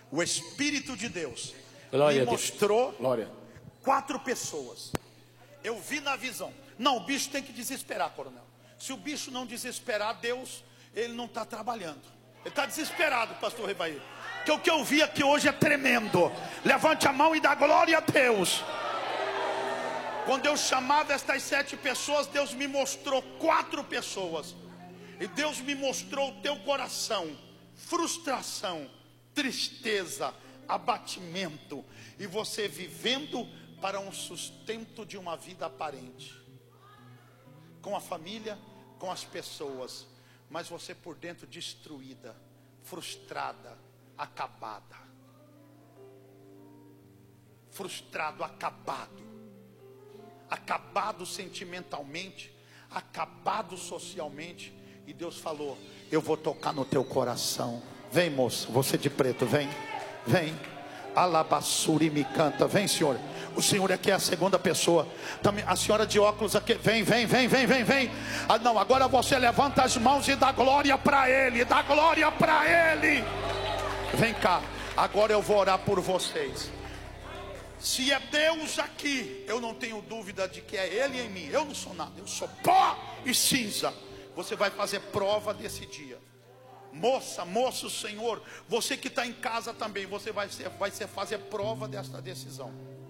O Espírito de Deus Glória me mostrou Glória. 4 pessoas. Eu vi na visão. Não, o bicho tem que desesperar, coronel. Se o bicho não desesperar, Deus, ele não está trabalhando. Ele está desesperado, pastor Rebaí. Porque o que eu vi aqui hoje é tremendo. Levante a mão e dá glória a Deus. Quando eu chamava estas 7 pessoas, Deus me mostrou 4 pessoas. E Deus me mostrou o teu coração. Frustração, tristeza, abatimento. E você vivendo para um sustento de uma vida aparente. Com a família, com as pessoas. Mas você por dentro destruída, frustrada, acabada. Frustrado, acabado. Acabado sentimentalmente, acabado socialmente. E Deus falou: eu vou tocar no teu coração. Vem, moço, você de preto, vem. Vem. Alabassuri me canta, vem, senhor. O senhor aqui é a segunda pessoa. Também a senhora de óculos aqui, vem. Ah, não, agora você levanta as mãos e dá glória para ele. Dá glória para ele. Vem cá, agora eu vou orar por vocês. Se é Deus aqui, eu não tenho dúvida de que é Ele em mim. Eu não sou nada, eu sou pó e cinza. Você vai fazer prova desse dia. Moça, moço, Senhor, você que está em casa também, você vai fazer prova desta decisão.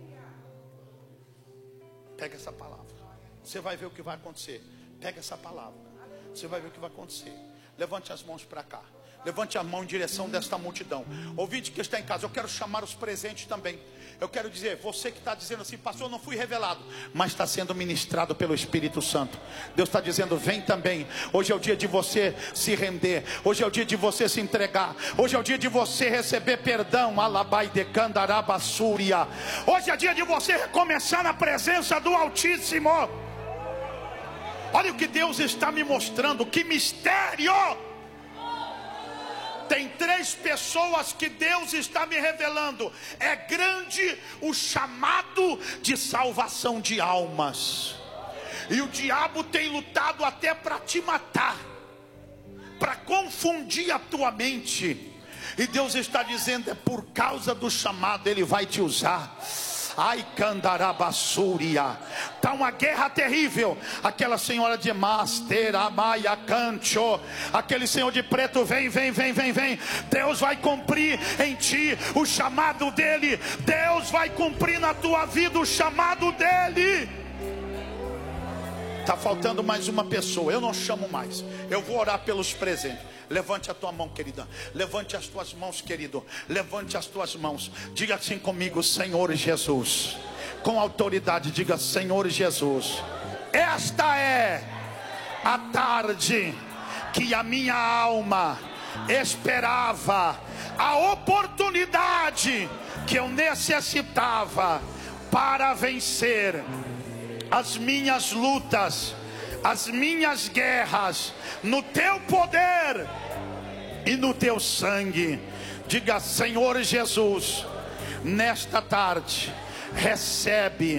Pega essa palavra. Você vai ver o que vai acontecer. Pega essa palavra. Você vai ver o que vai acontecer. Levante as mãos para cá. Levante a mão em direção desta multidão. Ouvinte que está em casa, eu quero chamar os presentes também. Eu quero dizer, você que está dizendo assim: pastor, não fui revelado, mas está sendo ministrado pelo Espírito Santo. Deus está dizendo: vem também. Hoje é o dia de você se render. Hoje é o dia de você se entregar. Hoje é o dia de você receber perdão. Alabai de Candarabassúria. Hoje é dia de você recomeçar na presença do Altíssimo. Olha o que Deus está me mostrando. Que mistério! Tem 3 pessoas que Deus está me revelando. É grande o chamado de salvação de almas. E o diabo tem lutado até para te matar, para confundir a tua mente. E Deus está dizendo: é por causa do chamado, Ele vai te usar. Ai, Candarabassúria. Está uma guerra terrível. Aquela senhora de Master, Amaya Cancho. Aquele senhor de preto, vem. Deus vai cumprir em ti o chamado dele. Deus vai cumprir na tua vida o chamado dele. Está faltando mais uma pessoa. Eu não chamo mais. Eu vou orar pelos presentes. Levante a tua mão, querida. Levante as tuas mãos, querido. Levante as tuas mãos. Diga assim comigo: Senhor Jesus. Com autoridade, diga: Senhor Jesus, esta é a tarde que a minha alma esperava, a oportunidade que eu necessitava para vencer as minhas lutas, as minhas guerras, no teu poder e no teu sangue. Diga: Senhor Jesus, nesta tarde, recebe,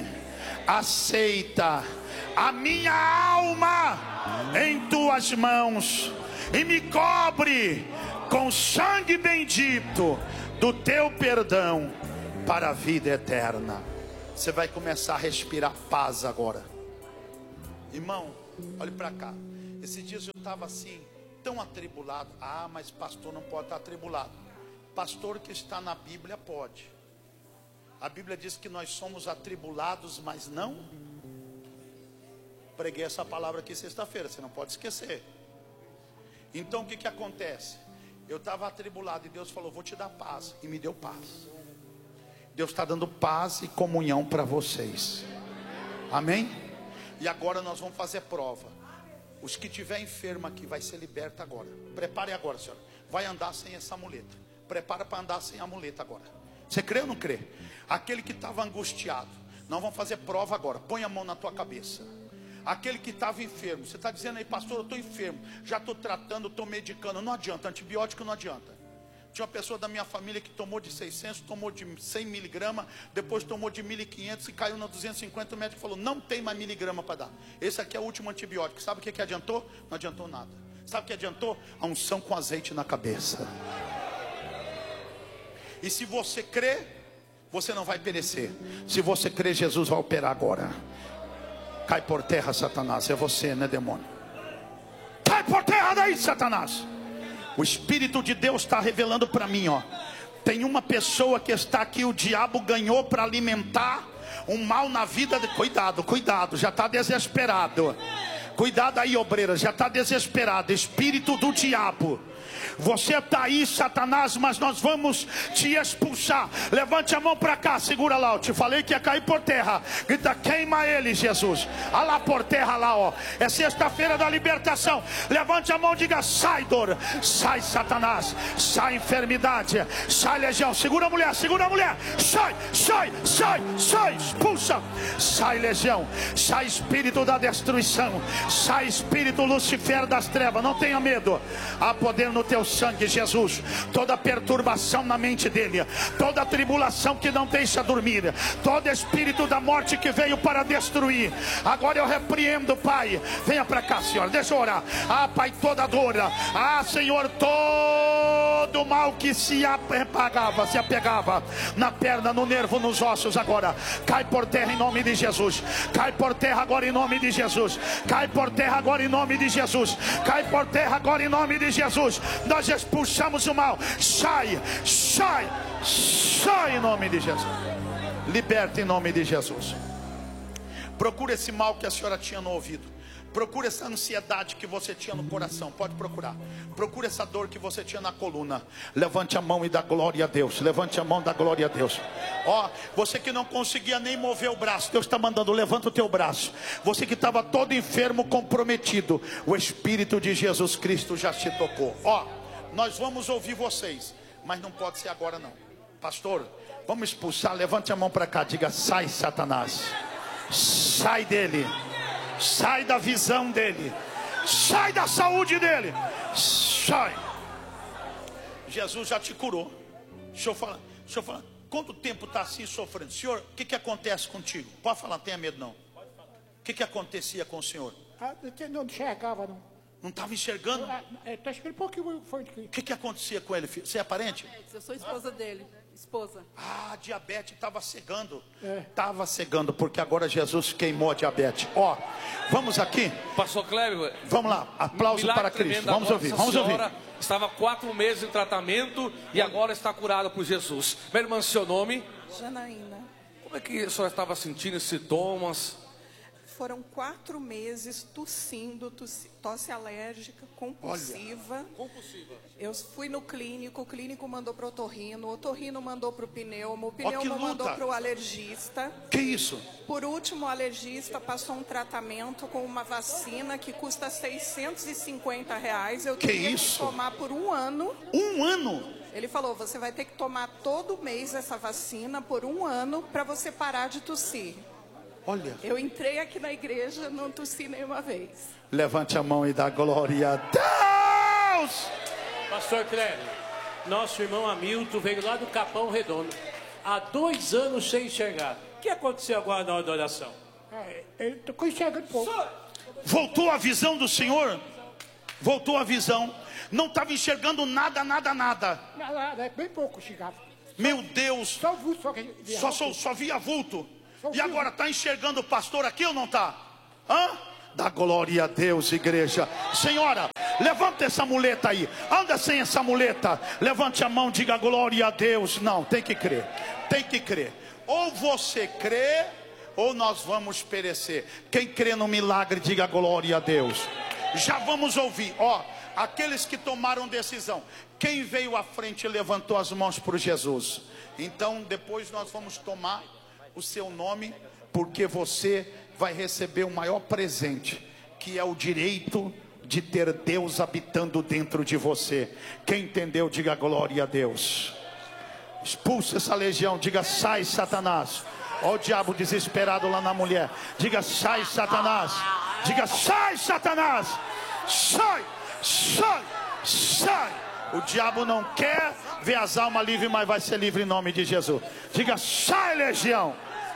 aceita a minha alma em tuas mãos e me cobre com sangue bendito do teu perdão para a vida eterna. Você vai começar a respirar paz agora. Irmão, olhe para cá. Esses dias eu estava assim, tão atribulado. Ah, mas pastor não pode estar atribulado. Pastor que está na Bíblia pode. A Bíblia diz que nós somos atribulados, mas não. Preguei essa palavra aqui sexta-feira, você não pode esquecer. Então o que acontece? Eu estava atribulado e Deus falou: vou te dar paz. E me deu paz. Deus está dando paz e comunhão para vocês. Amém? E agora nós vamos fazer prova. Os que tiver enfermo aqui vai ser liberto agora. Prepare agora, senhora. Vai andar sem essa muleta. Prepara para andar sem a muleta agora. Você crê ou não crê? Aquele que estava angustiado, nós vamos fazer prova agora. Põe a mão na tua cabeça. Aquele que estava enfermo, você está dizendo aí: pastor, eu estou enfermo, já estou tratando, estou medicando. Não adianta, antibiótico não adianta. Tinha uma pessoa da minha família que tomou de 600, tomou de 100 miligramas, depois tomou de 1.500 e caiu na 250. O médico falou: não tem mais miligrama para dar. Esse aqui é o último antibiótico. Sabe o que adiantou? Não adiantou nada. Sabe o que adiantou? A unção com azeite na cabeça. E se você crê, você não vai perecer. Se você crê, Jesus vai operar agora. Cai por terra, Satanás. É você, né, demônio? Cai por terra daí, Satanás. O Espírito de Deus está revelando para mim, ó. Tem uma pessoa que está aqui, o diabo ganhou para alimentar um mal na vida de... Cuidado, cuidado, já está desesperado. Cuidado aí, obreira, já está desesperado. Espírito do diabo, você está aí, Satanás, mas nós vamos te expulsar. Levante a mão para cá, segura lá. Eu te falei que ia cair por terra. Grita, queima ele, Jesus. Olha lá por terra lá, ó. É sexta-feira da libertação. Levante a mão, diga, sai dor, sai Satanás, sai enfermidade, sai legião. Segura a mulher, segura a mulher. Sai, sai, sai, sai, expulsa. Sai legião, sai espírito da destruição, sai espírito Lucifer das trevas. Não tenha medo, há poder no teu sangue, Jesus. Toda perturbação na mente dele, toda tribulação que não deixa dormir, todo espírito da morte que veio para destruir, agora eu repreendo, Pai. Venha para cá, Senhor, deixa eu orar. Ah, Pai, toda dor, ah, Senhor, todo mal que se apegava na perna, no nervo, nos ossos, agora cai por terra em nome de Jesus. Cai por terra agora em nome de Jesus. Cai por terra agora em nome de Jesus. Cai por terra agora em nome de Jesus. Nós expulsamos o mal. Sai, sai, sai em nome de Jesus. Liberta em nome de Jesus. Procura esse mal que a senhora tinha no ouvido. Procura essa ansiedade que você tinha no coração. Pode procurar. Procura essa dor que você tinha na coluna. Levante a mão e dá glória a Deus. Levante a mão e dá glória a Deus. Ó, você que não conseguia nem mover o braço, Deus está mandando, levanta o teu braço. Você que estava todo enfermo, comprometido, o Espírito de Jesus Cristo já te tocou. Ó, nós vamos ouvir vocês, mas não pode ser agora não. Pastor, vamos expulsar. Levante a mão para cá, diga, sai Satanás. Sai dele. Sai da visão dele. Sai da saúde dele. Sai. Jesus já te curou. Deixa eu falar. Quanto tempo está assim sofrendo? Senhor, o que acontece contigo? Pode falar, não tenha medo não. O que acontecia com o senhor? Não enxergava não. Não estava enxergando? Está escrito pouquinho foi aqui. O que acontecia com ele, filho? Você é parente? Eu sou esposa dele. Esposa. Ah, diabetes estava cegando. Estava cegando, porque agora Jesus queimou a diabetes. Ó, vamos aqui. Pastor Cléber. Vamos lá, aplauso para Cristo. Vamos ouvir, vamos ouvir. Estava 4 meses em tratamento e agora está curada por Jesus. Minha irmã, seu nome? Janaína. Como é que a senhora estava sentindo sintomas? Foram 4 meses tossindo, tosse alérgica, compulsiva. Compulsiva. Eu fui no clínico, o clínico mandou para o otorrino mandou para o pneumo mandou para o alergista. Que isso? Por último, o alergista passou um tratamento com uma vacina que custa R$650. Eu teria que tomar por 1 ano. 1 ano? Ele falou, você vai ter que tomar todo mês essa vacina por 1 ano para você parar de tossir. Olha. Eu entrei aqui na igreja, não tossi nenhuma vez. Levante a mão e dá glória a Deus. Pastor Cléber, nosso irmão Hamilton veio lá do Capão Redondo. Há 2 anos sem enxergar. O que aconteceu agora na adoração? Ele ficou enxergando pouco. Voltou a visão do Senhor? Voltou a visão. Não estava enxergando nada. Nada, bem pouco enxergava. Meu Deus. Só vulto, só via vulto. E agora está enxergando o pastor aqui ou não está? Dá glória a Deus, igreja. Senhora, levanta essa muleta aí. Anda sem essa muleta. Levante a mão, diga glória a Deus. Não, tem que crer. Tem que crer. Ou você crê, ou nós vamos perecer. Quem crê no milagre, diga glória a Deus. Já vamos ouvir. Ó, aqueles que tomaram decisão. Quem veio à frente e levantou as mãos para Jesus. Então, depois nós vamos tomar o seu nome, porque você vai receber o maior presente, que é o direito de ter Deus habitando dentro de você. Quem entendeu, diga glória a Deus. Expulsa essa legião, diga sai Satanás. Olha o diabo desesperado lá na mulher. Diga sai Satanás. Diga sai Satanás. Sai, sai, sai. O diabo não quer ver as almas livres, mas vai ser livre em nome de Jesus. Diga sai legião.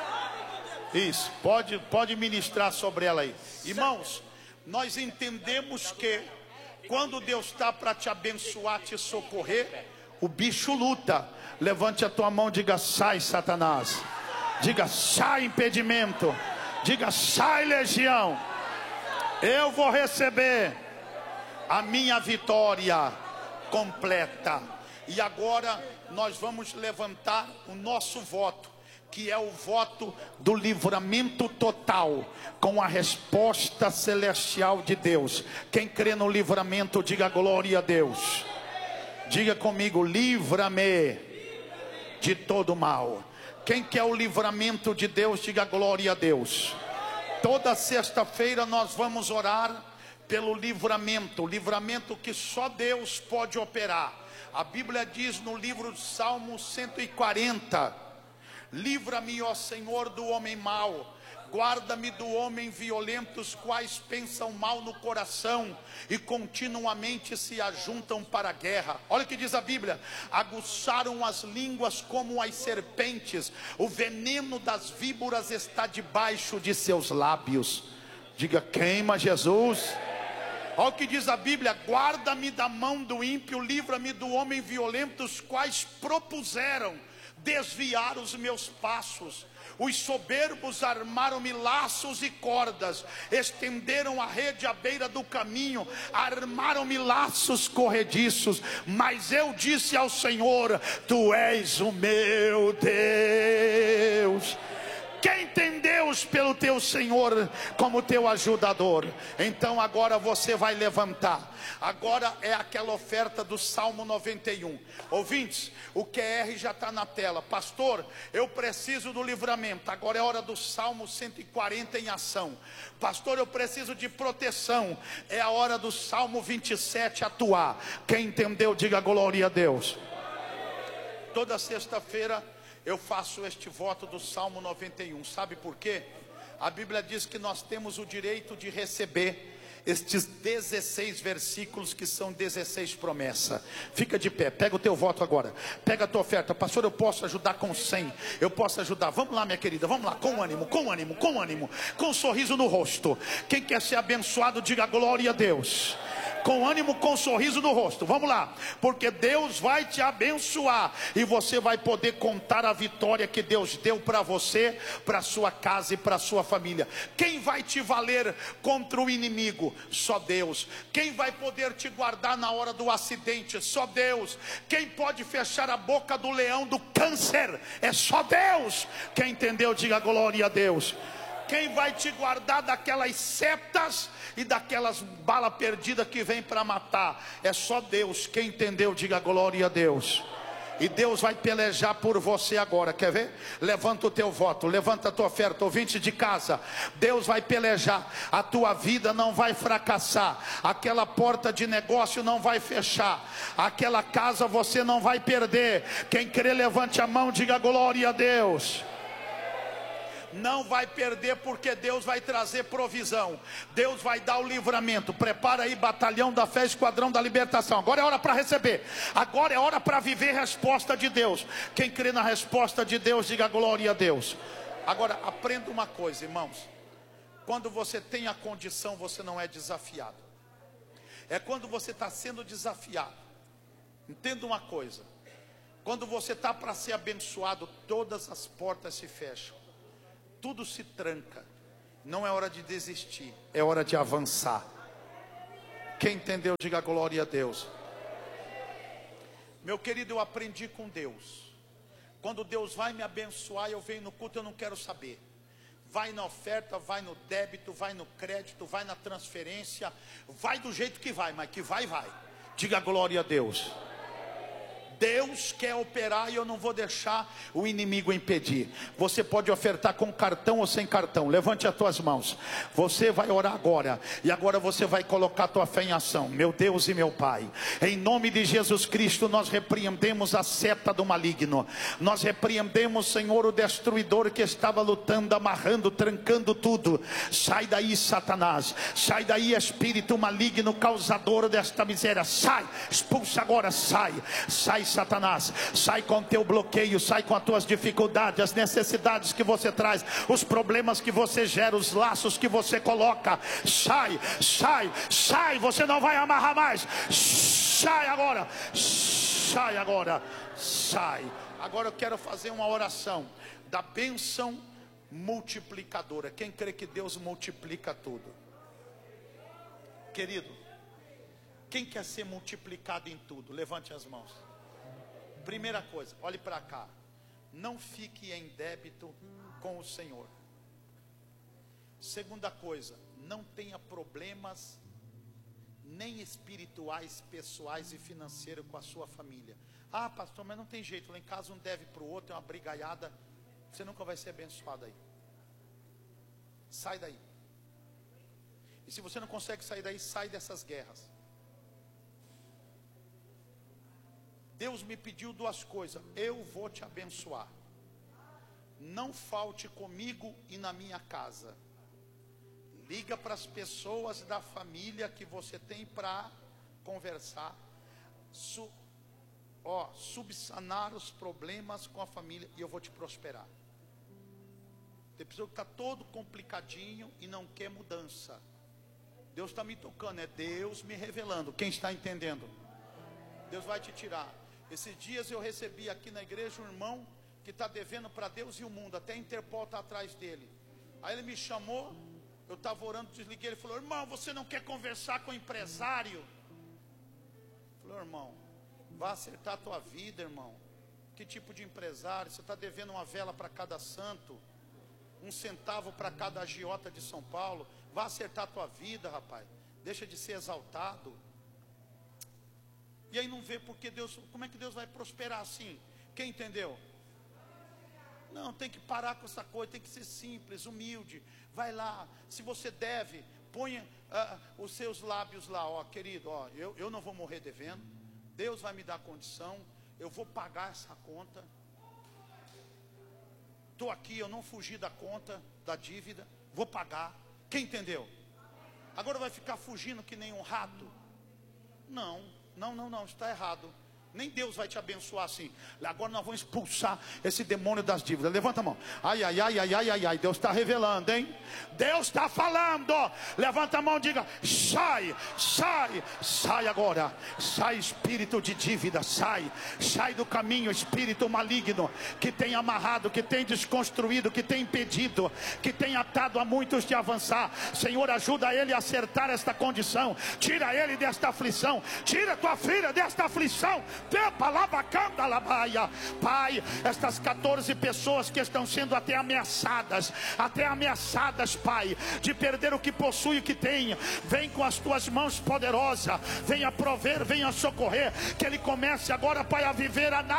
Isso, pode ministrar sobre ela aí. Irmãos, nós entendemos que quando Deus está para te abençoar, te socorrer, O bicho luta. Levante a tua mão e diga: sai, Satanás. Diga: sai, impedimento. Diga: sai, legião. Eu vou receber a minha vitória completa. E agora nós vamos levantar o nosso voto, que é o voto do livramento total, com a resposta celestial de Deus. Quem crê no livramento, diga glória a Deus. Diga comigo: livra-me de todo mal. Quem quer o livramento de Deus, diga glória a Deus. Toda sexta-feira nós vamos orar pelo livramento, livramento que só Deus pode operar. A Bíblia diz no livro de Salmo 140: livra-me, ó Senhor, do homem mau, guarda-me do homem violento, os quais pensam mal no coração e continuamente se ajuntam para a guerra. Olha o que diz a Bíblia: aguçaram as línguas como as serpentes, o veneno das víboras está debaixo de seus lábios. Diga: queima, Jesus. Olha o que diz a Bíblia: guarda-me da mão do ímpio, livra-me do homem violento, os quais propuseram desviar os meus passos. Os soberbos armaram-me laços e cordas, estenderam a rede à beira do caminho, armaram-me laços corrediços. Mas eu disse ao Senhor: tu és o meu Deus. Quem tem Deus pelo teu Senhor como teu ajudador? Então agora você vai levantar. Agora é aquela oferta do Salmo 91. Ouvintes, o QR já está na tela. Pastor, eu preciso do livramento. Agora é hora do Salmo 140 em ação. Pastor, eu preciso de proteção. É a hora do Salmo 27 atuar. Quem entendeu, diga glória a Deus. Toda sexta-feira eu faço este voto do Salmo 91. Sabe por quê? A Bíblia diz que nós temos o direito de receber estes 16 versículos, que são 16 promessas. Fica de pé, pega o teu voto agora. Pega a tua oferta. Pastor, eu posso ajudar com 100. Eu posso ajudar. Vamos lá, minha querida, vamos lá, com ânimo, com ânimo, com ânimo, com um sorriso no rosto. Quem quer ser abençoado, diga glória a Deus. Com ânimo, com um sorriso no rosto. Vamos lá, porque Deus vai te abençoar e você vai poder contar a vitória que Deus deu para você, para sua casa e para sua família. Quem vai te valer contra o inimigo? Só Deus. Quem vai poder te guardar na hora do acidente? Só Deus. Quem pode fechar a boca do leão do câncer? É só Deus. Quem entendeu, diga glória a Deus. Quem vai te guardar daquelas setas e daquelas balas perdidas que vem para matar? É só Deus. Quem entendeu, diga glória a Deus. E Deus vai pelejar por você agora, quer ver? Levanta o teu voto, levanta a tua oferta, ouvinte de casa. Deus vai pelejar, a tua vida não vai fracassar, aquela porta de negócio não vai fechar, aquela casa você não vai perder. Quem crê, levante a mão, diga glória a Deus. Não vai perder, porque Deus vai trazer provisão. Deus vai dar o livramento. Prepara aí, batalhão da fé, esquadrão da libertação. Agora é hora para receber. Agora é hora para viver a resposta de Deus. Quem crê na resposta de Deus, diga glória a Deus. Agora aprenda uma coisa, irmãos. Quando você tem a condição, você não é desafiado. É quando você está sendo desafiado. Entenda uma coisa: quando você está para ser abençoado, todas as portas se fecham, tudo se tranca. Não é hora de desistir, é hora de avançar. Quem entendeu, diga glória a Deus. Meu querido, eu aprendi com Deus. Quando Deus vai me abençoar, eu venho no culto, eu não quero saber. Vai na oferta, vai no débito, vai no crédito, vai na transferência, vai do jeito que vai, mas que vai, vai. Diga glória a Deus. Deus quer operar e eu não vou deixar o inimigo impedir. Você pode ofertar com cartão ou sem cartão. Levante as tuas mãos. Você vai orar agora. E agora você vai colocar a tua fé em ação. Meu Deus e meu Pai, em nome de Jesus Cristo, nós repreendemos a seta do maligno. Nós repreendemos, Senhor, o destruidor que estava lutando, amarrando, trancando tudo. Sai daí, Satanás. Sai daí, espírito maligno, causador desta miséria. Sai, expulsa agora, sai. Sai, Satanás, sai com teu bloqueio, sai com as tuas dificuldades, as necessidades que você traz, os problemas que você gera, os laços que você coloca. Sai, sai, sai, você não vai amarrar mais. sai agora, sai agora, sai. Agora eu quero fazer uma oração da bênção multiplicadora. Quem crê que Deus multiplica tudo? Querido, quem quer ser multiplicado em tudo? Levante as mãos. Primeira coisa, olhe para cá. Não fique em débito com o Senhor. Segunda coisa, não tenha problemas nem espirituais, pessoais e financeiros com a sua família. Ah, pastor, mas não tem jeito, lá em casa um deve para o outro, é uma brigaiada. Você nunca vai ser abençoado aí. Sai daí. E se você não consegue sair daí, sai dessas guerras. Deus me pediu duas coisas. Eu vou te abençoar. Não falte comigo e na minha casa. Liga para as pessoas da família que você tem para conversar. Subsanar os problemas com a família e eu vou te prosperar. Tem pessoa que está todo complicadinho e não quer mudança. Deus está me tocando, é Deus me revelando. Quem está entendendo? Deus vai te tirar. Esses dias eu recebi aqui na igreja um irmão que está devendo para Deus e o mundo. Até a Interpol está atrás dele. Aí ele me chamou, eu estava orando, desliguei. Ele falou: irmão, você não quer conversar com o empresário? Falou: irmão, vá acertar a tua vida, irmão. Que tipo de empresário? Você está devendo uma vela para cada santo, 1 centavo para cada agiota de São Paulo. Vá acertar a tua vida, rapaz. Deixa de ser exaltado. E aí não vê porque Deus, como é que Deus vai prosperar assim? Quem entendeu? Não, tem que parar com essa coisa, tem que ser simples, humilde. Vai lá, se você deve, ponha os seus lábios lá, ó, querido, ó, eu não vou morrer devendo. Deus vai me dar condição, eu vou pagar essa conta. Estou aqui, eu não fugi da conta, da dívida, vou pagar. Quem entendeu? Agora vai ficar fugindo que nem um rato? Não, está errado. Nem Deus vai te abençoar assim. Agora nós vamos expulsar esse demônio das dívidas. Levanta a mão. Ai, ai, ai, ai, ai, ai, ai. Deus está revelando, hein? Deus está falando. Levanta a mão e diga: sai, sai, sai agora. Sai, espírito de dívida, sai. Sai do caminho, espírito maligno que tem amarrado, que tem desconstruído, que tem impedido, que tem atado a muitos de avançar. Senhor, ajuda ele a acertar esta condição. Tira ele desta aflição. Tira tua filha desta aflição. Pai, estas 14 pessoas que estão sendo até ameaçadas, Pai, de perder o que possui, o que tem, vem com as tuas mãos poderosas, venha prover, venha socorrer, que ele comece agora, Pai, a viver a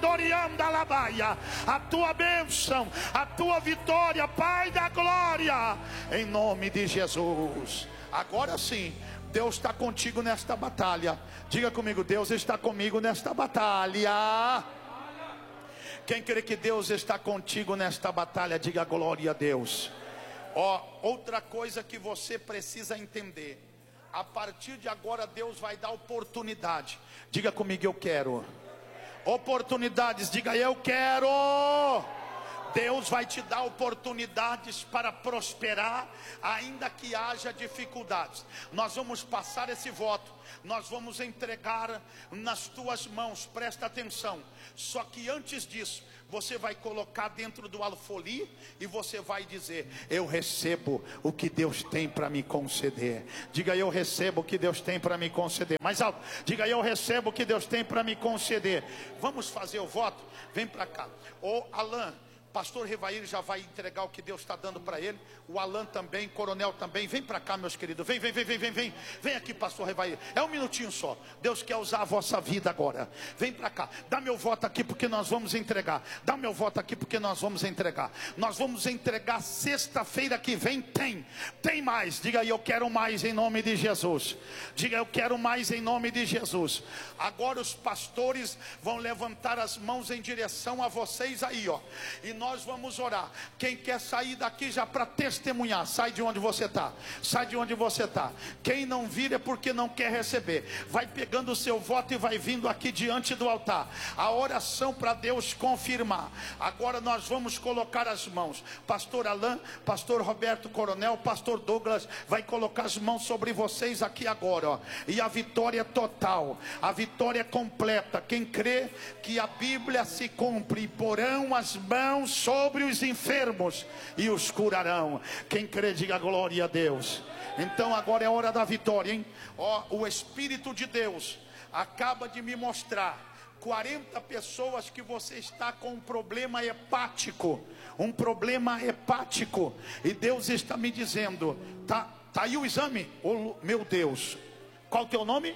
tua bênção, a tua vitória, Pai da glória, em nome de Jesus. Agora sim, Deus está contigo nesta batalha. Diga comigo: Deus está comigo nesta batalha. Quem crê que Deus está contigo nesta batalha, diga glória a Deus. Outra coisa que você precisa entender: a partir de agora Deus vai dar oportunidade. Diga comigo: eu quero oportunidades. Diga: eu quero. Deus vai te dar oportunidades para prosperar, ainda que haja dificuldades. Nós vamos passar esse voto, nós vamos entregar nas tuas mãos, presta atenção. Só que antes disso, você vai colocar dentro do alfoli e você vai dizer: eu recebo o que Deus tem para me conceder. Diga: eu recebo o que Deus tem para me conceder. Mais alto, diga: eu recebo o que Deus tem para me conceder. Vamos fazer o voto? Vem para cá. Alain, Pastor Revair já vai entregar o que Deus está dando para ele. O Alan também, Coronel também. Vem para cá, meus queridos. Vem. Vem aqui, Pastor Revair. É um minutinho só. Deus quer usar a vossa vida agora. Vem para cá. Dá meu voto aqui porque nós vamos entregar. Dá meu voto aqui porque nós vamos entregar. Nós vamos entregar sexta-feira que vem. Tem mais. Diga aí: eu quero mais em nome de Jesus. Diga: eu quero mais em nome de Jesus. Agora os pastores vão levantar as mãos em direção a vocês aí, ó. E nós vamos orar. Quem quer sair daqui já para testemunhar, sai de onde você está. Sai de onde você está. Quem não vir é porque não quer receber. Vai pegando o seu voto e vai vindo aqui diante do altar. A oração para Deus confirmar. Agora nós vamos colocar as mãos. Pastor Alain, pastor Roberto Coronel, pastor Douglas vai colocar as mãos sobre vocês aqui agora, ó. E a vitória total, a vitória completa. Quem crê que a Bíblia se cumpre, porão as mãos sobre os enfermos e os curarão. Quem crê, diga glória a Deus. Então agora é hora da vitória, hein? Ó, o Espírito de Deus acaba de me mostrar 40 pessoas que você está com um problema hepático. Um problema hepático. E Deus está me dizendo, tá aí o exame? Oh, meu Deus. Qual o teu nome?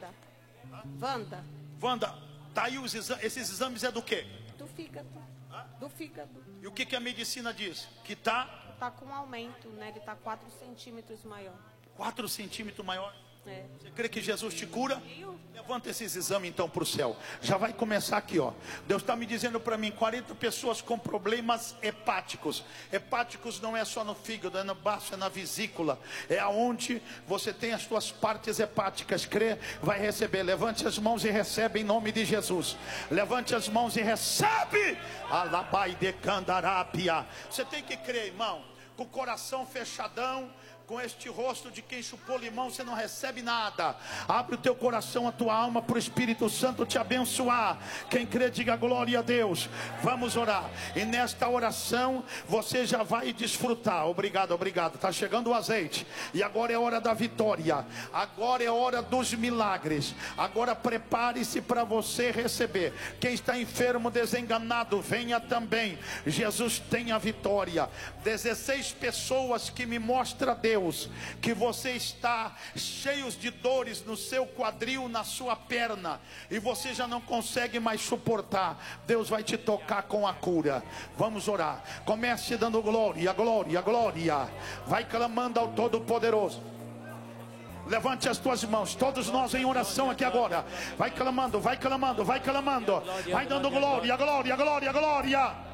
Wanda, tá aí os exames. Esses exames é do quê? Do fígado. Do fígado. E o que a medicina diz? Que tá com aumento, né? Ele tá 4 centímetros maior. 4 centímetros maior? É. Você crê que Jesus te cura? Levanta esses exames então para o céu. Já vai começar aqui, ó. Deus está me dizendo para mim, 40 pessoas com problemas hepáticos. Hepáticos não é só no fígado, é no baço, é na vesícula. É aonde você tem as suas partes hepáticas. Crê, vai receber. Levante as mãos e recebe em nome de Jesus. Levante as mãos e recebe. Alabai de candarápia. Você tem que crer, irmão. Com o coração fechadão. Com este rosto de quem chupou limão, você não recebe nada. Abre o teu coração, a tua alma, para o Espírito Santo te abençoar. Quem crê, diga glória a Deus. Vamos orar. E nesta oração, você já vai desfrutar. Obrigado, obrigado. Está chegando o azeite. E agora é hora da vitória. Agora é hora dos milagres. Agora prepare-se para você receber. Quem está enfermo, desenganado, venha também. Jesus tem a vitória. 16 pessoas que me mostra Deus, que você está cheios de dores no seu quadril, na sua perna, e você já não consegue mais suportar. Deus vai te tocar com a cura. Vamos orar. Comece dando glória, glória, glória. Vai clamando ao Todo-Poderoso. Levante as tuas mãos, todos nós em oração aqui agora. Vai clamando, vai clamando, vai clamando. Vai dando glória, glória, glória, glória.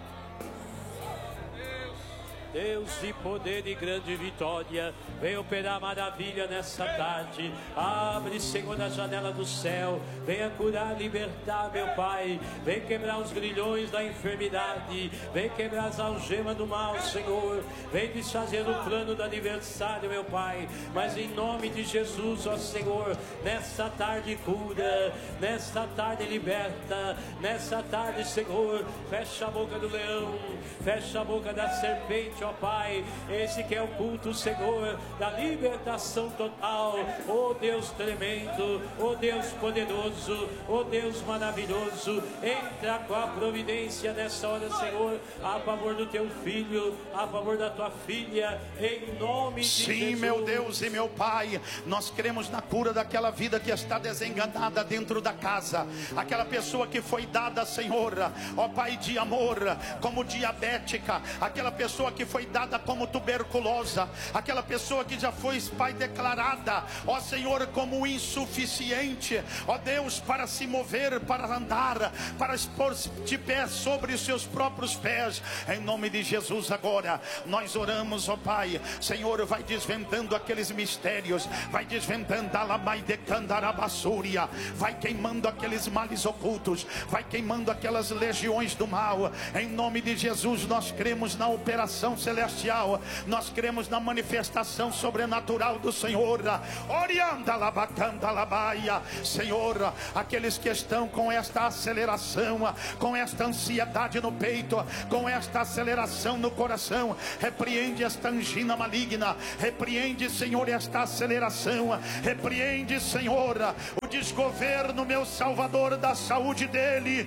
Deus de poder e grande vitória, vem operar maravilha nessa tarde. Abre, Senhor, a janela do céu. Venha curar, libertar, meu Pai. Vem quebrar os grilhões da enfermidade. Vem quebrar as algemas do mal, Senhor. Vem desfazer o plano do aniversário, meu Pai. Mas em nome de Jesus, ó Senhor, nessa tarde cura, nessa tarde liberta, nessa tarde, Senhor, fecha a boca do leão, fecha a boca da serpente, ó Pai. Esse que é o culto, Senhor, da libertação total. Ó Deus tremendo, ó Deus poderoso, ó Deus maravilhoso, entra com a providência nessa hora, Senhor, a favor do teu filho, a favor da tua filha, em nome de Jesus. Sim, meu Deus e meu Pai, nós cremos na cura daquela vida que está desenganada dentro da casa, aquela pessoa que foi dada, Senhor, ó Pai, de amor, como diabética, aquela pessoa que foi dada como tuberculosa, aquela pessoa que já foi, Pai, declarada, ó Senhor, como insuficiente, ó Deus, para se mover, para andar, para expor de pé sobre os seus próprios pés, em nome de Jesus. Agora nós oramos, ó Pai, Senhor, vai desvendando aqueles mistérios, vai desvendando a lamai de candarabassúria, vai queimando aqueles males ocultos, vai queimando aquelas legiões do mal, em nome de Jesus. Nós cremos na operação celestial, nós cremos na manifestação sobrenatural do Senhor. Orianda labacanda labaia, Senhor, aqueles que estão com esta aceleração, com esta ansiedade no peito, com esta aceleração no coração, repreende esta angina maligna, repreende, Senhor, esta aceleração, repreende, Senhor, o desgoverno, meu Salvador, da saúde dele.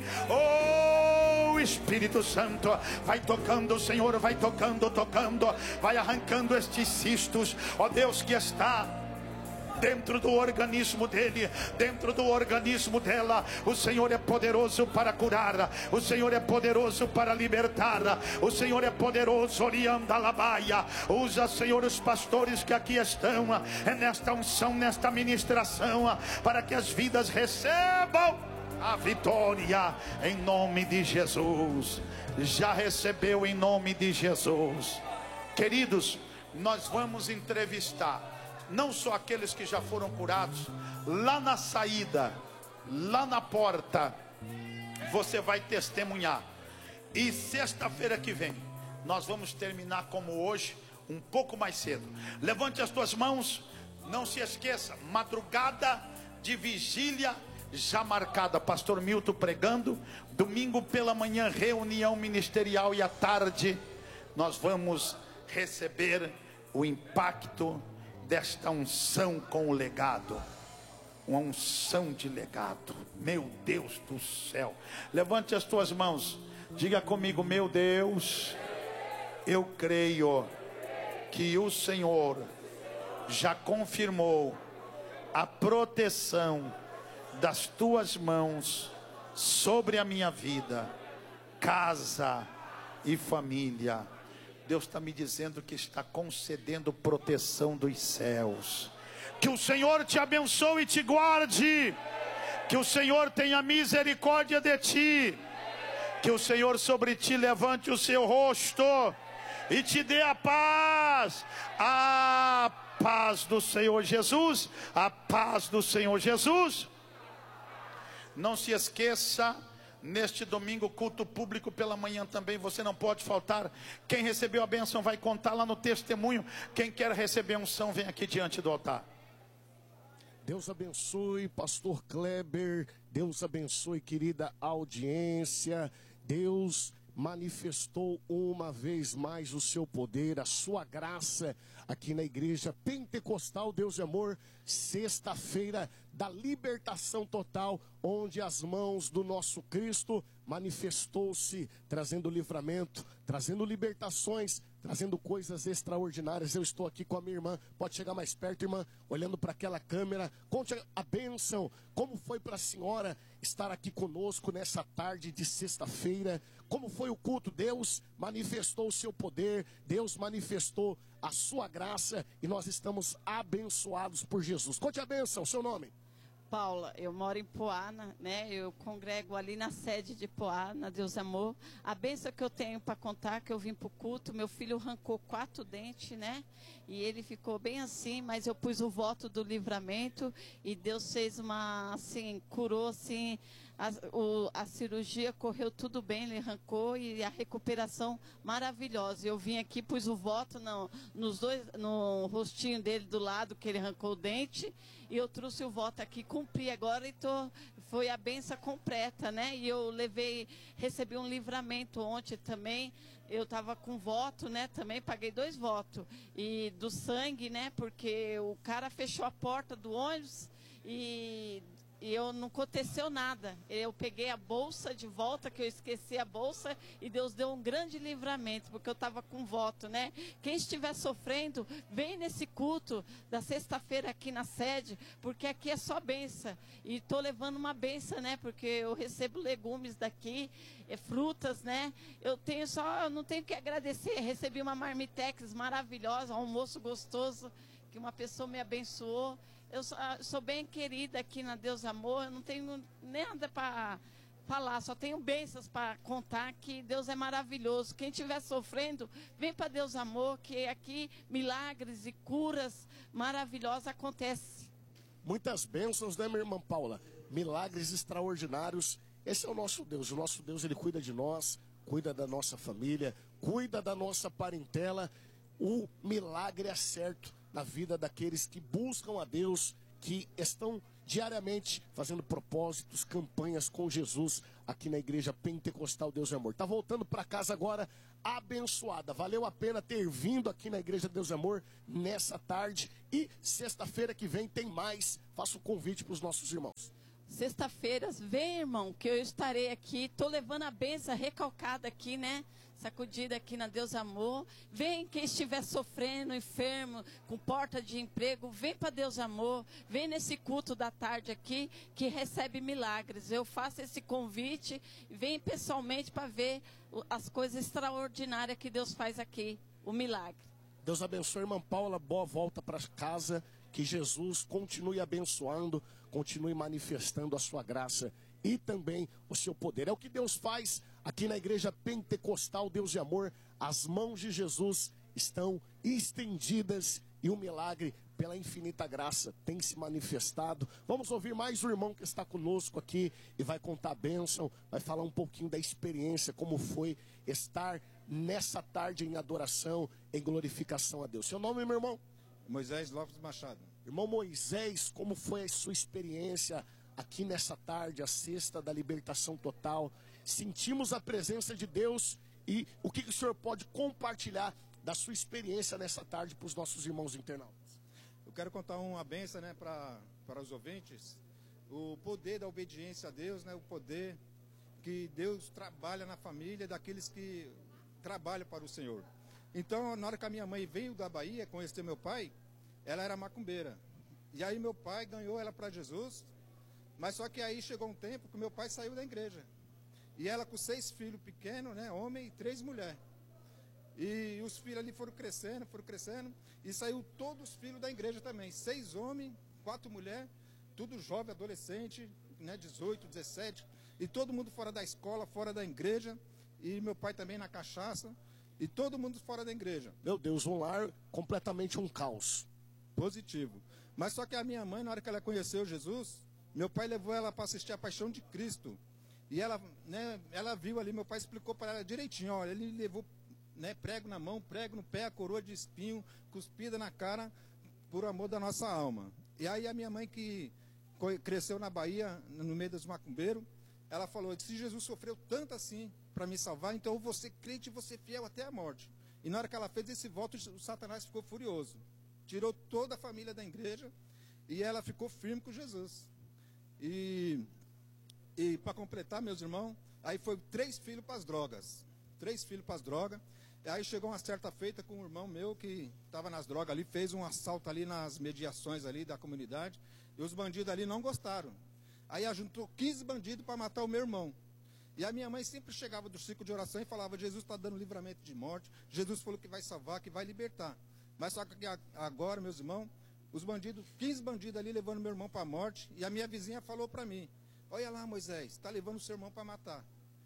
Oh, Espírito Santo, vai tocando, Senhor, vai tocando, vai arrancando estes cistos, ó Deus, que está dentro do organismo dele, dentro do organismo dela. O Senhor é poderoso para curar, o Senhor é poderoso para libertar, o Senhor é poderoso. Orianda labaia, usa, Senhor, os pastores que aqui estão, nesta unção, nesta ministração, para que as vidas recebam A vitória em nome de Jesus. Já recebeu em nome de Jesus. Queridos, nós vamos entrevistar não só aqueles que já foram curados. Lá na saída, lá na porta, você vai testemunhar. E sexta-feira que vem nós vamos terminar como hoje, um pouco mais cedo. Levante as tuas mãos. Não se esqueça, madrugada de vigília já marcada, pastor Milton pregando, domingo pela manhã reunião ministerial, e à tarde nós vamos receber o impacto desta unção com o legado. Uma unção de legado. Meu Deus do céu. Levante as tuas mãos, diga comigo: meu Deus, eu creio que o Senhor já confirmou a proteção das tuas mãos sobre a minha vida, casa e família. Deus está me dizendo que está concedendo proteção dos céus. Que o Senhor te abençoe e te guarde. Que o Senhor tenha misericórdia de ti. Que o Senhor sobre ti levante o seu rosto e te dê a paz. A paz do Senhor Jesus. A paz do Senhor Jesus. Não se esqueça, neste domingo, culto público pela manhã também, você não pode faltar. Quem recebeu a bênção vai contar lá no testemunho. Quem quer receber unção, vem aqui diante do altar. Deus abençoe, pastor Kleber. Deus abençoe, querida audiência. Deus manifestou uma vez mais o seu poder, a sua graça aqui na igreja Pentecostal Deus de Amor, sexta-feira da libertação total, onde as mãos do nosso Cristo manifestou-se, trazendo livramento, trazendo libertações, trazendo coisas extraordinárias. Eu estou aqui com a minha irmã, pode chegar mais perto, irmã, olhando para aquela câmera. Conte a bênção, como foi para a senhora estar aqui conosco nessa tarde de sexta-feira, como foi o culto. Deus manifestou o seu poder, Deus manifestou a sua graça, e nós estamos abençoados por Jesus. Conte a bênção, seu nome. Paula, eu moro em Poá, né? Eu congrego ali na sede de Poá, na Deus Amor. A bênção que eu tenho para contar, que eu vim para o culto, meu filho arrancou 4 dentes, né? E ele ficou bem assim, mas eu pus o voto do livramento e Deus fez uma, assim, curou, assim, a cirurgia correu tudo bem, ele arrancou, e a recuperação maravilhosa. Eu vim aqui, pus o voto no rostinho dele do lado, que ele arrancou o dente, e eu trouxe o voto aqui, cumpri agora, e foi a benção completa, né? E eu recebi um livramento ontem também. Eu estava com voto, né? Também paguei 2 votos. E do sangue, né? Porque o cara fechou a porta do ônibus e eu não aconteceu nada. Eu peguei a bolsa de volta, que eu esqueci a bolsa, e Deus deu um grande livramento, porque eu estava com voto, né? Quem estiver sofrendo, vem nesse culto da sexta-feira aqui na sede, porque aqui é só benção. E estou levando uma benção, né? Porque eu recebo legumes daqui, frutas, né? Eu não tenho que agradecer. Recebi uma marmitex maravilhosa, um almoço gostoso, que uma pessoa me abençoou. Eu sou bem querida aqui na Deus Amor, eu não tenho nada para falar, só tenho bênçãos para contar, que Deus é maravilhoso. Quem estiver sofrendo, vem para Deus Amor, que aqui milagres e curas maravilhosas acontecem. Muitas bênçãos, né, minha irmã Paula? Milagres extraordinários. Esse é o nosso Deus. O nosso Deus, ele cuida de nós, cuida da nossa família, cuida da nossa parentela. O milagre é certo na vida daqueles que buscam a Deus, que estão diariamente fazendo propósitos, campanhas com Jesus aqui na igreja Pentecostal Deus de Amor. Está voltando para casa agora abençoada. Valeu a pena ter vindo aqui na igreja Deus de Amor nessa tarde, e sexta-feira que vem tem mais. Faço o convite para os nossos irmãos. Sexta-feiras, vem, irmão, que eu estarei aqui. Estou levando a benção recalcada aqui, né? Sacudida aqui na Deus Amor. Vem quem estiver sofrendo, enfermo, com porta de emprego, vem para Deus Amor. Vem nesse culto da tarde aqui, que recebe milagres. Eu faço esse convite, vem pessoalmente para ver as coisas extraordinárias que Deus faz aqui, o milagre. Deus abençoe, irmã Paula, boa volta para casa. Que Jesus continue abençoando, continue manifestando a sua graça e também o seu poder. É o que Deus faz aqui na Igreja Pentecostal Deus de Amor. As mãos de Jesus estão estendidas e o milagre, pela infinita graça, tem se manifestado. Vamos ouvir mais um irmão que está conosco aqui e vai contar a bênção, vai falar um pouquinho da experiência, como foi estar nessa tarde em adoração, em glorificação a Deus. Seu nome, meu irmão? Moisés Lopes Machado. Irmão Moisés, como foi a sua experiência aqui nessa tarde, a sexta da libertação total? Sentimos a presença de Deus e o que o senhor pode compartilhar da sua experiência nessa tarde para os nossos irmãos internautas? Eu quero contar uma benção, né, para os ouvintes. O poder da obediência a Deus, né, o poder que Deus trabalha na família daqueles que trabalham para o Senhor. Então, na hora que a minha mãe veio da Bahia conhecer meu pai, ela era macumbeira. E aí meu pai ganhou ela para Jesus, mas só que aí chegou um tempo que meu pai saiu da igreja. E ela com 6 filhos pequenos, né, homem e 3 mulheres. E os filhos ali foram crescendo, e saiu todos os filhos da igreja também. 6 homens, 4 mulheres, tudo jovem, adolescente, né, 18, 17, e todo mundo fora da escola, fora da igreja, e meu pai também na cachaça, e todo mundo fora da igreja. Meu Deus, um lar completamente um caos. Positivo. Mas só que a minha mãe, na hora que ela conheceu Jesus, meu pai levou ela para assistir a Paixão de Cristo. E ela, né, ela viu ali, meu pai explicou para ela direitinho, olha, ele levou, né, prego na mão, prego no pé, a coroa de espinho, cuspida na cara, por amor da nossa alma. E aí a minha mãe, que cresceu na Bahia, no meio dos macumbeiros, ela falou, se Jesus sofreu tanto assim para me salvar, então eu vou ser crente e vou ser fiel até a morte. E na hora que ela fez esse voto, o Satanás ficou furioso. Tirou toda a família da igreja e ela ficou firme com Jesus. E para completar, meus irmãos, aí foi 3 filhos para as drogas. 3 filhos para as drogas. E aí chegou uma certa feita com um irmão meu que estava nas drogas ali, fez um assalto ali nas mediações ali da comunidade. E os bandidos ali não gostaram. Aí ajuntou 15 bandidos para matar o meu irmão. E a minha mãe sempre chegava do ciclo de oração e falava, Jesus está dando livramento de morte, Jesus falou que vai salvar, que vai libertar. Mas só que agora, meus irmãos, os bandidos, 15 bandidos ali levando meu irmão para a morte, e a minha vizinha falou para mim, olha lá, Moisés, está levando o seu irmão para matar.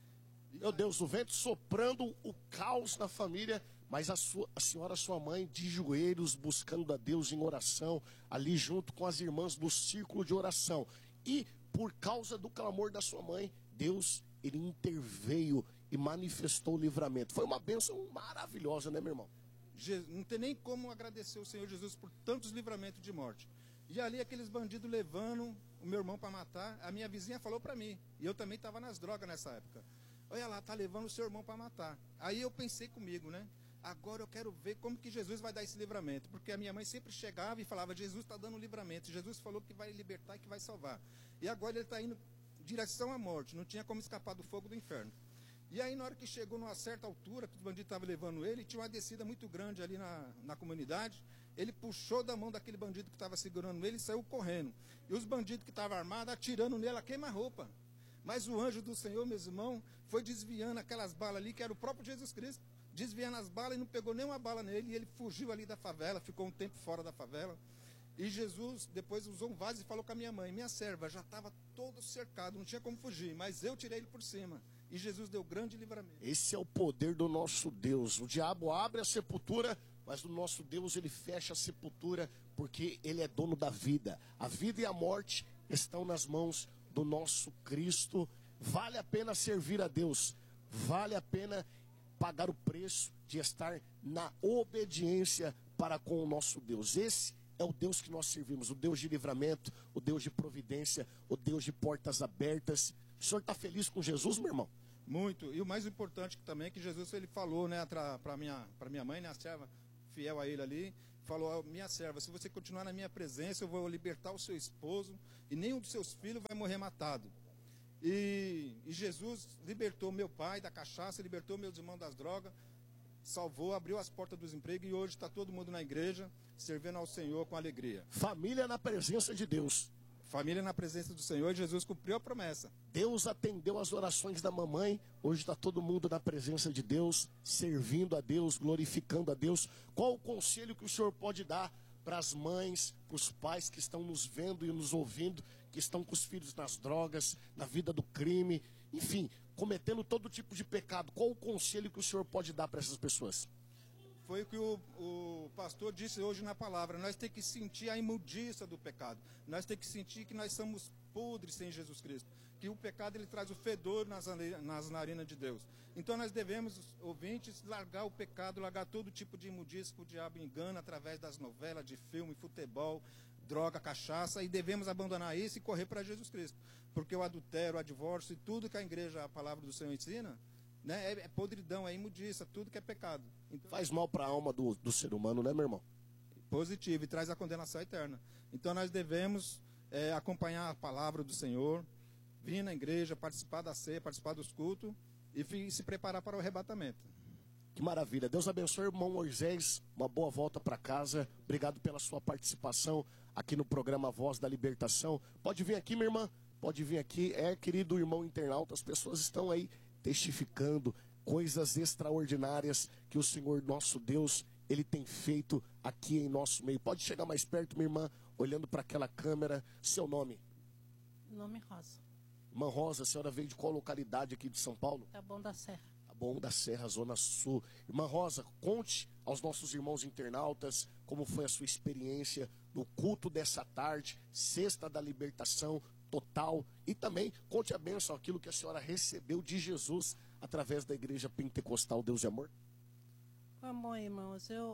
Meu Deus, o vento soprando, o caos na família, mas a senhora, sua mãe, de joelhos, buscando a Deus em oração, ali junto com as irmãs do círculo de oração. E por causa do clamor da sua mãe, Deus, ele interveio e manifestou o livramento. Foi uma bênção maravilhosa, né, meu irmão? Não tem nem como agradecer o Senhor Jesus por tantos livramentos de morte. E ali aqueles bandidos levando o meu irmão para matar, a minha vizinha falou para mim, e eu também estava nas drogas nessa época. Olha lá, tá levando o seu irmão para matar. Aí eu pensei comigo, né? Agora eu quero ver como que Jesus vai dar esse livramento. Porque a minha mãe sempre chegava e falava, Jesus está dando livramento. Jesus falou que vai libertar e que vai salvar. E agora ele está indo em direção à morte. Não tinha como escapar do fogo do inferno. E aí na hora que chegou numa certa altura, que os bandidos estavam levando ele, tinha uma descida muito grande ali na comunidade. Ele puxou da mão daquele bandido que estava segurando ele e saiu correndo. E os bandidos que estavam armados atirando nele a queima-roupa. Mas o anjo do Senhor, meus irmãos, foi desviando aquelas balas ali, que era o próprio Jesus Cristo, desviando as balas e não pegou nenhuma bala nele, e ele fugiu ali da favela, ficou um tempo fora da favela. E Jesus depois usou um vaso e falou com a minha mãe, minha serva, já estava todo cercado, não tinha como fugir, mas eu tirei ele por cima. E Jesus deu grande livramento. Esse é o poder do nosso Deus. O diabo abre a sepultura, mas o nosso Deus, ele fecha a sepultura, porque ele é dono da vida. A vida e a morte estão nas mãos do nosso Cristo. Vale a pena servir a Deus, vale a pena pagar o preço de estar na obediência para com o nosso Deus. Esse é o Deus que nós servimos, o Deus de livramento, o Deus de providência, o Deus de portas abertas. O senhor está feliz com Jesus, meu irmão? Muito, e o mais importante também é que Jesus, ele falou, né, para minha mãe, né, a serva fiel a ele ali, falou, minha serva, se você continuar na minha presença, eu vou libertar o seu esposo, e nenhum dos seus filhos vai morrer matado. E Jesus libertou meu pai da cachaça, libertou meus irmãos das drogas, salvou, abriu as portas dos empregos, e hoje está todo mundo na igreja, servindo ao Senhor com alegria. Família na presença de Deus. Família na presença do Senhor, e Jesus cumpriu a promessa. Deus atendeu as orações da mamãe, hoje está todo mundo na presença de Deus, servindo a Deus, glorificando a Deus. Qual o conselho que o senhor pode dar para as mães, para os pais que estão nos vendo e nos ouvindo, que estão com os filhos nas drogas, na vida do crime, enfim, cometendo todo tipo de pecado. Qual o conselho que o senhor pode dar para essas pessoas? Foi o que o pastor disse hoje na palavra. Nós temos que sentir a imundiça do pecado. Nós temos que sentir que nós somos podres sem Jesus Cristo. Que o pecado ele traz o fedor nas narinas de Deus. Então nós devemos, ouvintes, largar o pecado, largar todo tipo de imundiça que o diabo engana através das novelas, de filme, futebol, droga, cachaça. E devemos abandonar isso e correr para Jesus Cristo. Porque o adultério, o divórcio e tudo que a igreja, a palavra do Senhor ensina, né, é podridão, é imundiça, tudo que é pecado. Então, faz mal para a alma do ser humano, né, meu irmão? Positivo, e traz a condenação eterna. Então nós devemos acompanhar a palavra do Senhor, vir na igreja, participar da ceia, participar dos cultos e se preparar para o arrebatamento. Que maravilha. Deus abençoe, irmão Moisés. Uma boa volta para casa. Obrigado pela sua participação aqui no programa Voz da Libertação. Pode vir aqui, minha irmã. Pode vir aqui. Querido irmão internauta, as pessoas estão aí testificando coisas extraordinárias que o Senhor nosso Deus, Ele tem feito aqui em nosso meio. Pode chegar mais perto, minha irmã, olhando para aquela câmera. Seu nome? Meu nome é Rosa. Irmã Rosa, a senhora veio de qual localidade aqui de São Paulo? Taboão da Serra. Taboão da Serra, Zona Sul. Irmã Rosa, conte aos nossos irmãos internautas como foi a sua experiência no culto dessa tarde, Sexta da Libertação Total, e também conte a bênção, aquilo que a senhora recebeu de Jesus através da Igreja Pentecostal Deus e Amor. Bom, irmãos, eu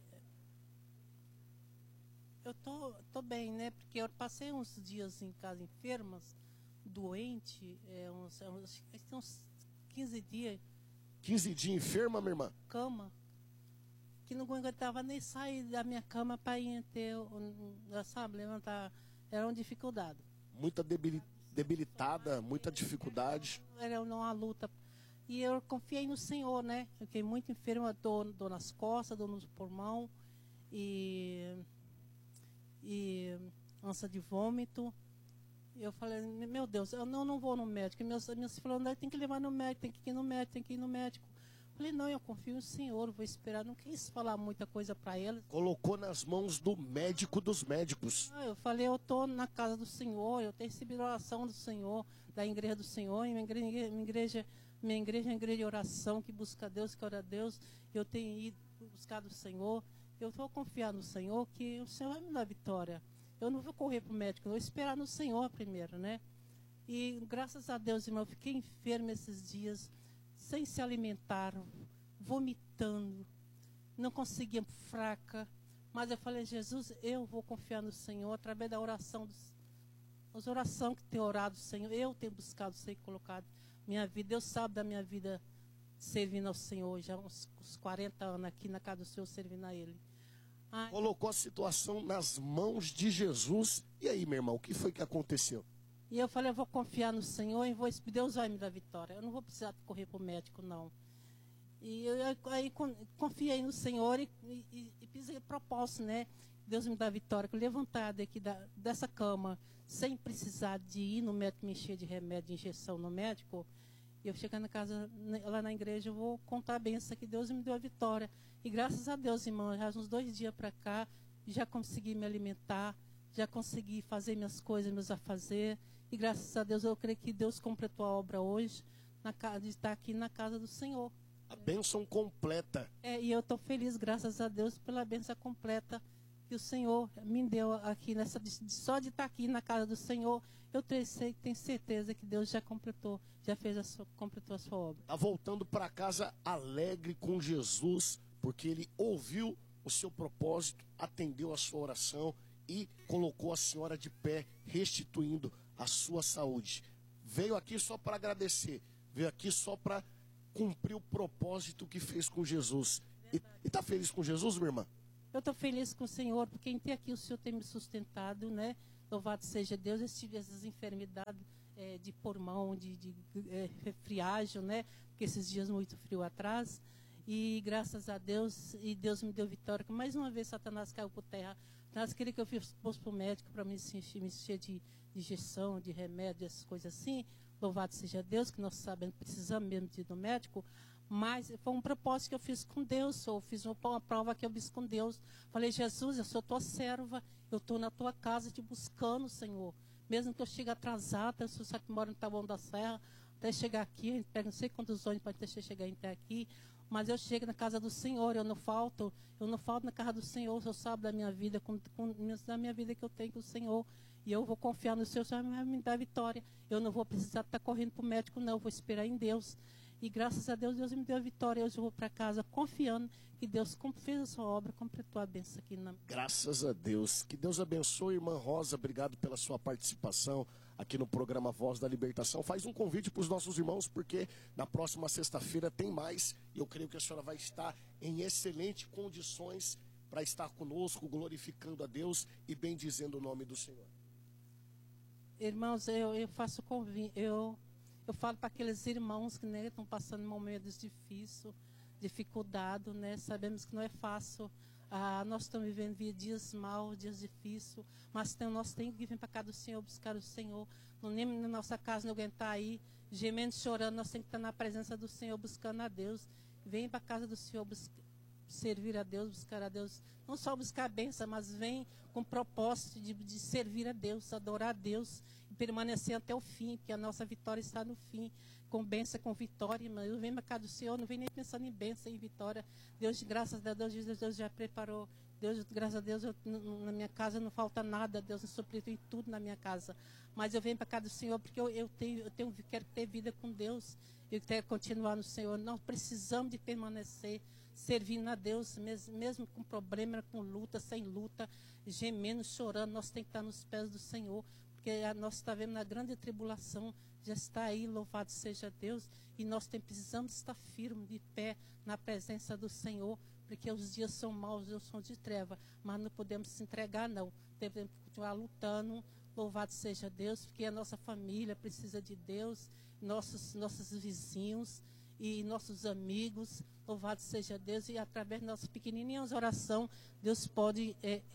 tô bem, né? Porque eu passei uns dias em casa enfermas, doente, uns 15 dias. 15 dias enferma, minha irmã? Cama. Que não aguentava nem sair da minha cama para ir ter, sabe, levantar. Era uma dificuldade. Muita debilitada, muita dificuldade. Era uma luta. E eu confiei no Senhor, né? Eu fiquei muito enferma, dor nas costas, dor no pulmão e ânsia de vômito. Eu falei, meu Deus, eu não vou no médico. Meus falaram, tem que levar no médico, tem que ir no médico, tem que ir no médico. Eu falei, não, eu confio no Senhor, vou esperar. Não quis falar muita coisa para ele. Colocou nas mãos do médico dos médicos. Eu falei, eu estou na casa do Senhor, eu tenho recebido a oração do Senhor, da igreja do Senhor, e minha igreja é uma igreja de oração, que busca Deus, que ora a Deus. Eu tenho ido buscar do Senhor. Eu vou confiar no Senhor, que o Senhor vai me dar vitória. Eu não vou correr para o médico, eu vou esperar no Senhor primeiro, né? E graças a Deus, irmão, eu fiquei enferma esses dias, sem se alimentar, vomitando, não conseguia, fraca. Mas eu falei, Jesus, eu vou confiar no Senhor, através da oração, as orações que tem orado o Senhor, eu tenho buscado ser colocado minha vida. Deus sabe da minha vida servindo ao Senhor, já uns 40 anos aqui na casa do Senhor, servindo a Ele. Colocou a situação nas mãos de Jesus. E aí, meu irmão, o que foi que aconteceu? E eu falei, eu vou confiar no Senhor e Deus vai me dar vitória. Eu não vou precisar correr para o médico, não. E eu aí confiei no Senhor e fiz o propósito, né? Deus me dá vitória. Que eu levantar daqui dessa cama, sem precisar de ir no médico, me encher de remédio, de injeção no médico. E eu chegar na casa, lá na igreja, eu vou contar a benção que Deus me deu a vitória. E graças a Deus, irmão, já uns 2 dias para cá, já consegui me alimentar, já consegui fazer minhas coisas, meus afazeres. E graças a Deus, eu creio que Deus completou a obra hoje, de estar aqui na casa do Senhor. A bênção completa. E eu estou feliz, graças a Deus, pela bênção completa que o Senhor me deu aqui, só de estar aqui na casa do Senhor. Eu tenho certeza que Deus já completou, completou a sua obra. Está voltando para casa alegre com Jesus, porque Ele ouviu o seu propósito, atendeu a sua oração e colocou a senhora de pé, restituindo a sua saúde. Veio aqui só para agradecer, veio aqui só para cumprir o propósito que fez com Jesus. E está feliz com Jesus, minha irmã? Eu estou feliz com o Senhor, porque em ter aqui o Senhor tem me sustentado, né? Louvado seja Deus. Eu tive essas enfermidades de pulmão, de resfriagem, né? Porque esses dias muito frio atrás. E graças a Deus, e Deus me deu vitória. Que mais uma vez Satanás caiu por terra. Satanás queria que eu fosse para o médico para me encher de injeção, de remédio, essas coisas assim. Louvado seja Deus, que nós sabemos, precisamos mesmo de ir no médico. Mas foi um propósito que eu fiz com Deus. Eu fiz uma prova que eu fiz com Deus. Falei, Jesus, eu sou tua serva. Eu estou na tua casa te buscando, Senhor. Mesmo que eu chegue atrasada, eu sou só que moro no Taboão da Serra, até chegar aqui, a gente pega não sei quantos ônibus para deixar chegar até aqui. Mas eu chego na casa do Senhor, eu não falto na casa do Senhor. O Senhor sabe da minha vida, da minha vida que eu tenho com o Senhor. E eu vou confiar no Senhor, o Senhor vai me dar vitória. Eu não vou precisar estar correndo para o médico, não. Eu vou esperar em Deus. E graças a Deus, Deus me deu a vitória. Hoje eu vou para casa confiando que Deus fez a sua obra, completou a bênção aqui. Graças a Deus. Que Deus abençoe, irmã Rosa. Obrigado pela sua participação aqui no programa Voz da Libertação. Faz um convite para os nossos irmãos, porque na próxima sexta-feira tem mais. E eu creio que a senhora vai estar em excelentes condições para estar conosco, glorificando a Deus e bendizendo o nome do Senhor. Irmãos, eu faço convite. Eu falo para aqueles irmãos que estão passando momentos difíceis, dificuldade, né? Sabemos que não é fácil. Nós estamos vivendo dias maus, dias difíceis, mas nós temos que vir para cá do Senhor, buscar o Senhor. Não nem na nossa casa, não aguentar aí, gemendo, chorando. Nós temos que estar na presença do Senhor, buscando a Deus. Vem para a casa do Senhor, servir a Deus, buscar a Deus. Não só buscar a bênção, mas vem com o propósito de servir a Deus, adorar a Deus e permanecer até o fim, porque a nossa vitória está no fim. Com bênção, com vitória, irmã. Eu venho para cá do Senhor, não venho nem pensando em bênção e em vitória. Deus, graças a Deus, Deus já preparou. Deus, graças a Deus, na minha casa não falta nada. Deus me supriu em tudo na minha casa. Mas eu venho para cá do Senhor porque eu quero ter vida com Deus. Eu quero continuar no Senhor. Nós precisamos de permanecer servindo a Deus, mesmo com problema, com luta, sem luta, gemendo, chorando. Nós temos que estar nos pés do Senhor, porque nós estamos vendo na grande tribulação. Já está aí, louvado seja Deus, e nós precisamos estar firmes, de pé, na presença do Senhor, porque os dias são maus, os são de treva, mas não podemos se entregar, não. Devemos continuar lutando, louvado seja Deus, porque a nossa família precisa de Deus, nossos vizinhos e nossos amigos, louvado seja Deus, e através de nossas pequenininhas orações, Deus pode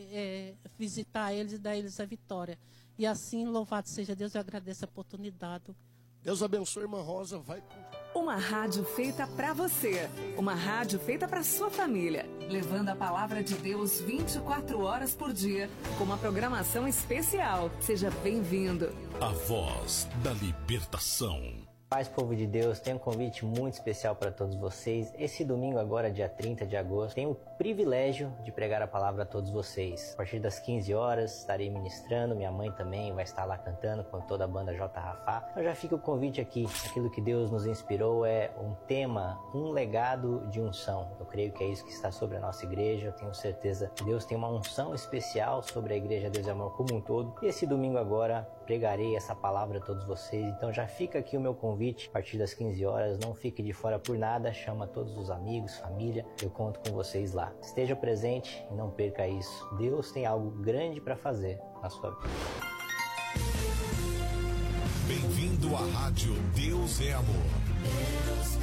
visitar eles e dar a eles a vitória. E assim, louvado seja Deus, eu agradeço a oportunidade. Deus abençoe, irmã Rosa. Uma rádio feita para você. Uma rádio feita para sua família. Levando a palavra de Deus 24 horas por dia, com uma programação especial. Seja bem-vindo. A Voz da Libertação. Paz, povo de Deus, tem um convite muito especial para todos vocês. Esse domingo agora, dia 30 de agosto, tenho o privilégio de pregar a palavra a todos vocês. A partir das 15 horas estarei ministrando, minha mãe também vai estar lá cantando com toda a banda J. Rafá. Então já fica o convite aqui. Aquilo que Deus nos inspirou é um tema, um legado de unção. Eu creio que é isso que está sobre a nossa igreja. Eu tenho certeza que Deus tem uma unção especial sobre a Igreja Deus e Amor como um todo. E esse domingo agora pregarei essa palavra a todos vocês. Então já fica aqui o meu convite. A partir das 15 horas, não fique de fora por nada, chama todos os amigos, família, eu conto com vocês lá. Esteja presente e não perca isso. Deus tem algo grande para fazer na sua vida. Bem-vindo à Rádio Deus é Amor. Deus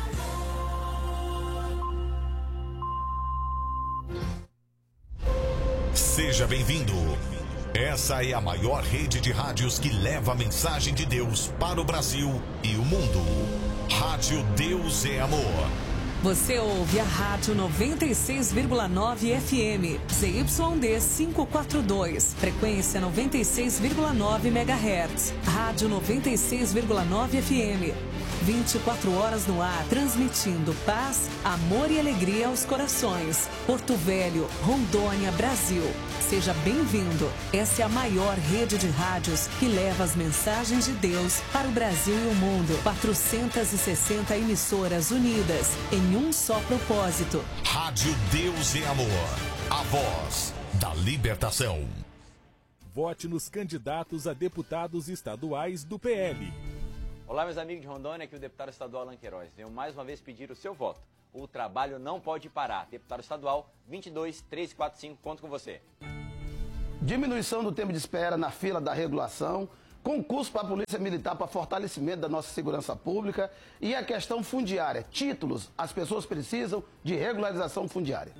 é amor. Seja bem-vindo. Essa é a maior rede de rádios que leva a mensagem de Deus para o Brasil e o mundo. Rádio Deus é Amor. Você ouve a Rádio 96,9 FM, ZYD 542, frequência 96,9 MHz. Rádio 96,9 FM. 24 horas no ar, transmitindo paz, amor e alegria aos corações. Porto Velho, Rondônia, Brasil. Seja bem-vindo. Essa é a maior rede de rádios que leva as mensagens de Deus para o Brasil e o mundo. 460 emissoras unidas em um só propósito. Rádio Deus é Amor. A voz da libertação. Vote nos candidatos a deputados estaduais do PL. Olá, meus amigos de Rondônia, aqui o deputado estadual Alan Queiroz. Venho mais uma vez pedir o seu voto. O trabalho não pode parar. Deputado estadual 22345, conto com você. Diminuição do tempo de espera na fila da regulação, concurso para a Polícia Militar para fortalecimento da nossa segurança pública e a questão fundiária. Títulos, as pessoas precisam de regularização fundiária.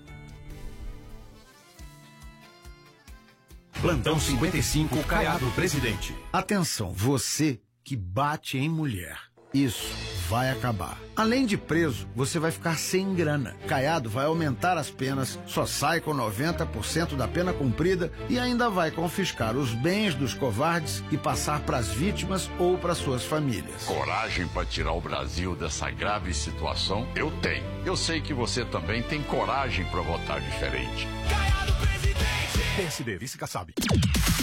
Plantão 55, Caiado, presidente. Atenção, você que bate em mulher. Isso vai acabar. Além de preso, você vai ficar sem grana. Caiado vai aumentar as penas, só sai com 90% da pena cumprida e ainda vai confiscar os bens dos covardes e passar para as vítimas ou para suas famílias. Coragem para tirar o Brasil dessa grave situação? Eu tenho. Eu sei que você também tem coragem para votar diferente. PSD, vice Kassab.